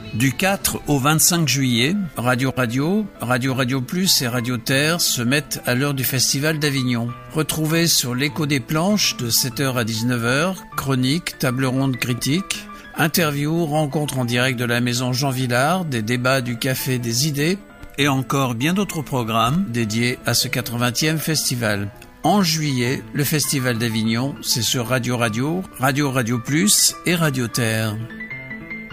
Du 4 au 25 juillet, Radio Plus et Radio Terre se mettent à l'heure du Festival d'Avignon. Retrouvez sur l'écho des planches de 7h à 19h, chroniques, table ronde critique, interviews, rencontres en direct de la maison Jean Villard, des débats du Café des Idées et encore bien d'autres programmes dédiés à ce 80e festival. En juillet, le Festival d'Avignon, c'est sur Radio Plus et Radio Terre.